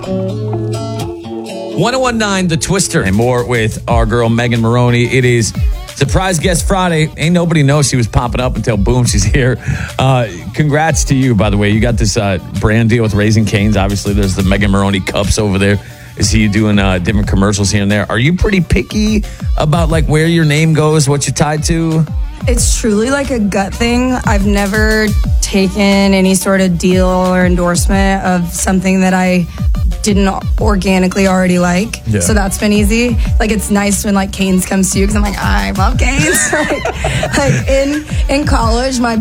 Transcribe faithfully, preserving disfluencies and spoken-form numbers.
ten nineteen The Twister and more with our girl Megan Maroney. It is Surprise Guest Friday. Ain't nobody knows she was popping up until boom, she's here. Uh, congrats to you, by the way. You got this uh, brand deal with Raising Cane's. Obviously, there's the Megan Maroney cups over there. I see you doing uh, different commercials here and there. Are you pretty picky about like where your name goes, what you're tied to? It's truly like a gut thing. I've never taken any sort of deal or endorsement of something that I didn't organically already like. Yeah. So that's been easy. Like, it's nice when like Cane's comes to you because I'm like, I love Cane's. like, like in in college, my